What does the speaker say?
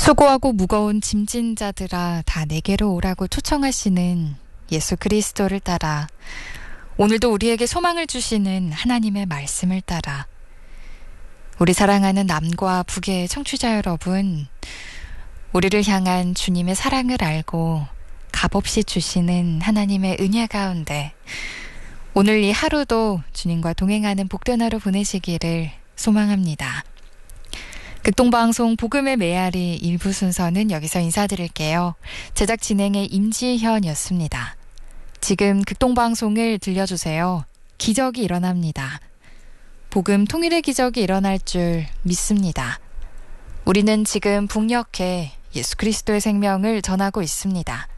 수고하고 무거운 짐진 자들아 다 내게로 오라고 초청하시는 예수 그리스도를 따라 오늘도 우리에게 소망을 주시는 하나님의 말씀을 따라 우리 사랑하는 남과 북의 청취자 여러분, 우리를 향한 주님의 사랑을 알고 값없이 주시는 하나님의 은혜 가운데 오늘 이 하루도 주님과 동행하는 복된 하루 보내시기를 소망합니다. 극동방송 복음의 메아리 일부 순서는 여기서 인사드릴게요. 제작 진행의 임지현이었습니다. 지금 극동방송을 들려주세요. 기적이 일어납니다. 복음 통일의 기적이 일어날 줄 믿습니다. 우리는 지금 북녘에 예수 그리스도의 생명을 전하고 있습니다.